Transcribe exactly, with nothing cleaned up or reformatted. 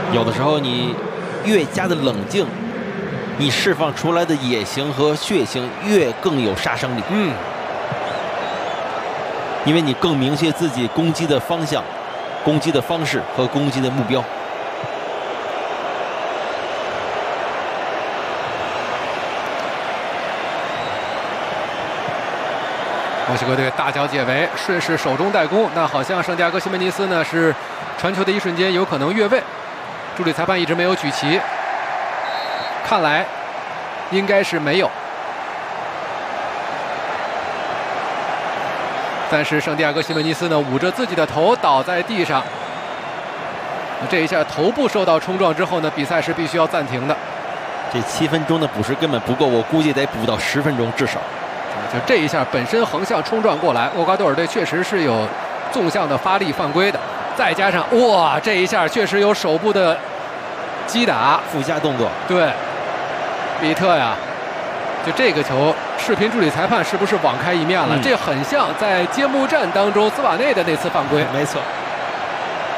有的时候你越加的冷静，你释放出来的野性和血性越更有杀伤力。 嗯， 因为你更明确自己攻击的方向、攻击的方式和攻击的目标。 墨西哥队大脚解围，顺势手中带攻。那好像圣地亚哥西门尼斯呢是传球的一瞬间有可能越位，助理裁判一直没有举旗，看来应该是没有。但是圣地亚哥西门尼斯呢捂着自己的头倒在地上，这一下头部受到冲撞之后呢，比赛是必须要暂停的。 这七分钟的补时根本不够，我估计得补到十分钟至少。 就这一下本身横向冲撞过来，厄瓜多尔队确实是有纵向的发力犯规的，再加上哇，这一下确实有手部的击打附加动作。 对，比特呀，就这个球，视频助理裁判是不是网开一面了？嗯、这很像在揭幕战当中斯瓦内的那次犯规。 没错。